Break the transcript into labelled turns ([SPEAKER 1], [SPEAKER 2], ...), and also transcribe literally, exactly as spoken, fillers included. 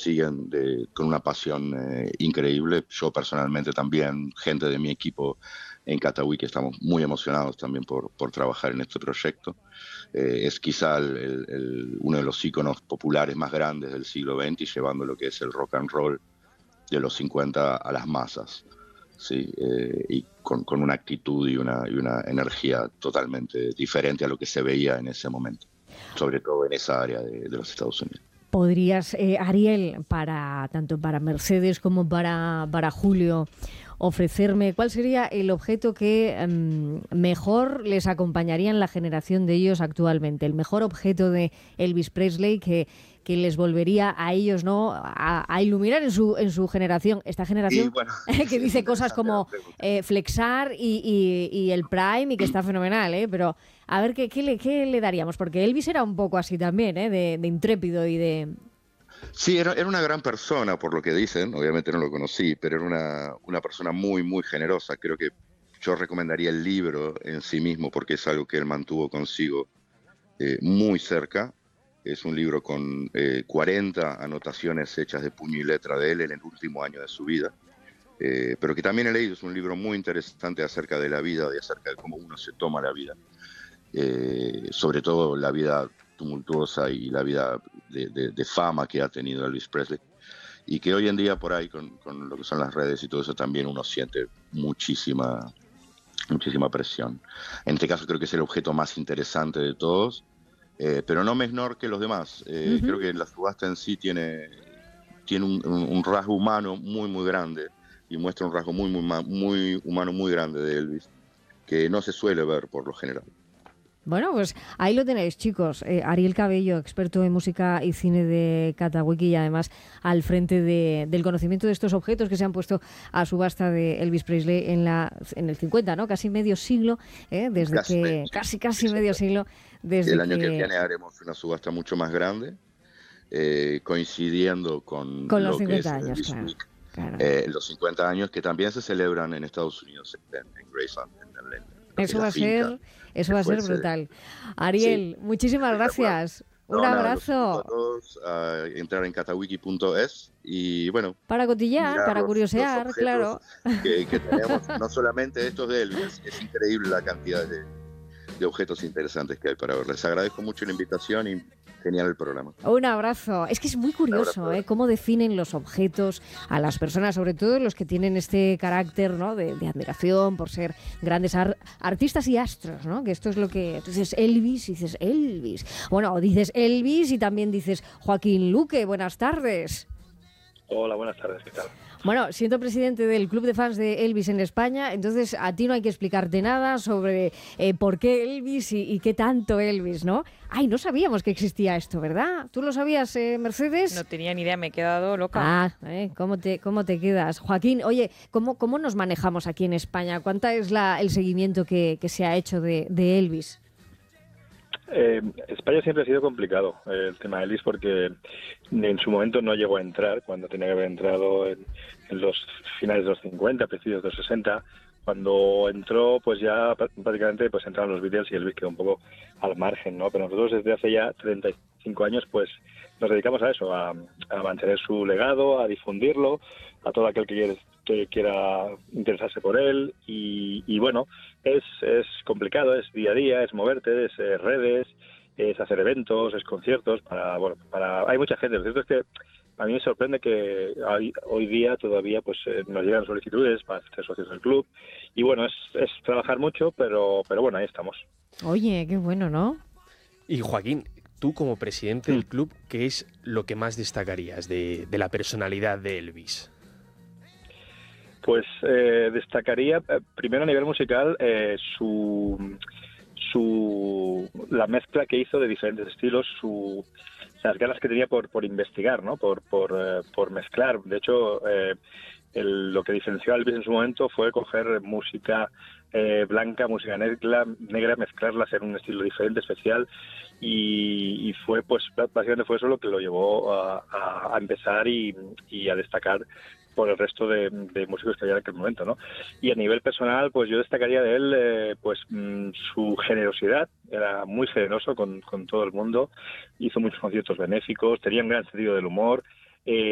[SPEAKER 1] siguen de, con una pasión eh, increíble. Yo personalmente también, gente de mi equipo en Catawiki, estamos muy emocionados también por, por trabajar en este proyecto. Eh, es quizá el, el, el, uno de los íconos populares más grandes del siglo veinte, llevando lo que es el rock and roll de los cincuenta a las masas, ¿sí? Eh, y con, con una actitud y una, y una energía totalmente diferente a lo que se veía en ese momento, sobre todo en esa área de, de los Estados Unidos.
[SPEAKER 2] ¿Podrías, eh, Ariel, para tanto para Mercedes como para, para Julio, ofrecerme cuál sería el objeto que um, mejor les acompañaría en la generación de ellos actualmente? El mejor objeto de Elvis Presley que, que les volvería a ellos, ¿no?, a, a iluminar en su en su generación, esta generación
[SPEAKER 1] Bueno,
[SPEAKER 2] que
[SPEAKER 1] sí,
[SPEAKER 2] dice cosas como eh, flexar y, y, y el Prime, y que está fenomenal, ¿eh? Pero a ver, ¿qué, qué, le, ¿qué le daríamos? Porque Elvis era un poco así también, ¿eh? De, de intrépido y de...
[SPEAKER 1] Sí, era, era una gran persona, por lo que dicen. Obviamente no lo conocí, pero era una, una persona muy, muy generosa. Creo que yo recomendaría el libro en sí mismo, porque es algo que él mantuvo consigo eh, muy cerca. Es un libro con eh, cuarenta anotaciones hechas de puño y letra de él en el último año de su vida. Eh, pero que también he leído, es un libro muy interesante acerca de la vida y acerca de cómo uno se toma la vida. Eh, sobre todo la vida tumultuosa y la vida de, de, de fama que ha tenido Elvis Presley, y que hoy en día por ahí con, con lo que son las redes y todo eso también uno siente muchísima, muchísima presión. En este caso creo que es el objeto más interesante de todos, eh, pero no menor que los demás. Eh, creo
[SPEAKER 2] Uh-huh.
[SPEAKER 1] que la subasta en sí tiene, tiene un, un, un rasgo humano muy, muy grande, y muestra un rasgo muy, muy, muy humano muy grande de Elvis, que no se suele ver por lo general.
[SPEAKER 2] Bueno, pues ahí lo tenéis, chicos. Eh, Ariel Cabello, experto en música y cine de Catawiki, y además al frente de, del conocimiento de estos objetos que se han puesto a subasta de Elvis Presley en la en el cincuenta, ¿no? Casi medio siglo, ¿eh? Desde
[SPEAKER 1] Casi,
[SPEAKER 2] que
[SPEAKER 1] sí,
[SPEAKER 2] casi casi medio siglo desde
[SPEAKER 1] el año que
[SPEAKER 2] que
[SPEAKER 1] viene haremos una subasta mucho más grande, eh, coincidiendo con
[SPEAKER 2] con los
[SPEAKER 1] lo que es
[SPEAKER 2] cincuenta
[SPEAKER 1] el
[SPEAKER 2] años,
[SPEAKER 1] Elvis
[SPEAKER 2] claro,
[SPEAKER 1] Week,
[SPEAKER 2] claro.
[SPEAKER 1] eh, los cincuenta años que también se celebran en Estados Unidos, en, en Graceland, en, en, en lo que es
[SPEAKER 2] Eso
[SPEAKER 1] la
[SPEAKER 2] va a
[SPEAKER 1] finca,
[SPEAKER 2] ser, eso
[SPEAKER 1] que
[SPEAKER 2] va a
[SPEAKER 1] fue
[SPEAKER 2] ser
[SPEAKER 1] sede.
[SPEAKER 2] brutal.
[SPEAKER 1] Sí,
[SPEAKER 2] Ariel, muchísimas
[SPEAKER 1] espectacular.
[SPEAKER 2] gracias. Un
[SPEAKER 1] No, nada, los invito a
[SPEAKER 2] abrazo.
[SPEAKER 1] todos a entrar en catawiki punto es y, bueno,
[SPEAKER 2] Para cotillar,
[SPEAKER 1] mirar
[SPEAKER 2] para
[SPEAKER 1] los, los
[SPEAKER 2] curiosear,
[SPEAKER 1] objetos
[SPEAKER 2] claro.
[SPEAKER 1] que, que tenemos, no solamente estos de Elvis, es, es increíble la cantidad de, de objetos interesantes que hay para ver. Les agradezco mucho la invitación y genial el programa.
[SPEAKER 2] Un abrazo. Es que es muy
[SPEAKER 1] Un abrazo
[SPEAKER 2] curioso, ¿eh?,
[SPEAKER 1] grande.
[SPEAKER 2] cómo definen los objetos a las personas, sobre todo los que tienen este carácter, ¿no?, de, de admiración por ser grandes ar- artistas y astros, ¿no? Que esto es lo que... Tú dices Elvis y dices Elvis. Bueno, o dices Elvis y también dices Joaquín Luque. Buenas tardes.
[SPEAKER 3] Hola, buenas tardes, ¿qué tal?
[SPEAKER 2] Bueno, siendo presidente del club de fans de Elvis en España, entonces a ti no hay que explicarte nada sobre eh, por qué Elvis y, y qué tanto Elvis, ¿no? Ay, no sabíamos que existía esto, ¿verdad? ¿Tú lo sabías, eh, Mercedes?
[SPEAKER 4] No tenía ni idea, me he quedado loca.
[SPEAKER 2] Ah, eh, ¿cómo te, cómo te quedas? Joaquín, oye, ¿cómo, cómo nos manejamos aquí en España? ¿Cuánta es la, el seguimiento que, que se ha hecho de, de Elvis?
[SPEAKER 3] Eh, España siempre ha sido complicado, eh, el tema de Elvis, porque en su momento no llegó a entrar, cuando tenía que haber entrado en, en los finales de los cincuenta, principios de los sesenta. Cuando entró, pues ya prácticamente pues entraron los Beatles y Elvis quedó un poco al margen, ¿no? Pero nosotros desde hace ya treinta y cinco años pues nos dedicamos a eso, a, a mantener su legado, a difundirlo, a todo aquel que, quiere, que quiera interesarse por él, y, y bueno, es, es complicado, es día a día, es moverte, es eh, redes, es hacer eventos, es conciertos, para, bueno, para, hay mucha gente. Lo cierto es que a mí me sorprende que hoy, hoy día todavía pues eh, nos llegan solicitudes para ser socios del club, y bueno, es, es trabajar mucho, pero, pero bueno, ahí estamos.
[SPEAKER 2] Oye, qué bueno, ¿no?
[SPEAKER 5] Y Joaquín, tú como presidente
[SPEAKER 3] Mm.
[SPEAKER 5] del club, ¿qué es lo que más destacarías de, de la personalidad de Elvis?
[SPEAKER 3] Pues eh, destacaría eh, primero a nivel musical eh, su su la mezcla que hizo de diferentes estilos, su las ganas que tenía por por investigar, ¿no? Por por eh, por mezclar. De hecho, eh, el, lo que diferenció a Elvis en su momento fue coger música eh, blanca, música negra, negra, mezclarlas en un estilo diferente, especial, y, y fue pues básicamente fue eso lo que lo llevó a, a, a empezar y, y a destacar por el resto de, de músicos que había en aquel momento, ¿no? Y a nivel personal, pues yo destacaría de él eh, pues mmm, su generosidad. Era muy generoso con, con todo el mundo, hizo muchos conciertos benéficos, tenía un gran sentido del humor, eh,